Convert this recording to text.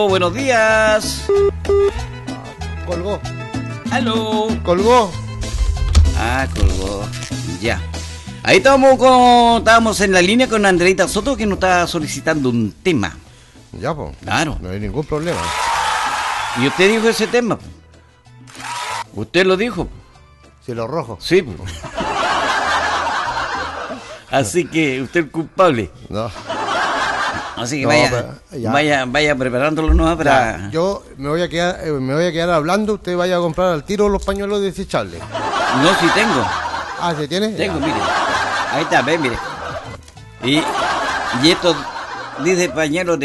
Buenos días. Colgó. Aló. Colgó. Ah, colgó. Ya. Ahí estábamos en la línea con Andreita Soto, que nos está solicitando un tema. Ya, pues. Claro. No hay ningún problema. Y usted dijo ese tema. Usted lo dijo. Cielo rojo. Sí. Así que usted es culpable. No. Así que No, vaya preparándolo nomás para... Ya, yo me voy a quedar hablando. Usted vaya a comprar al tiro los pañuelos desechables. No, sí tengo. Ah, ¿se tiene? Tengo, Ya. mire. Ahí está, ve, mire. Y esto dice pañuelo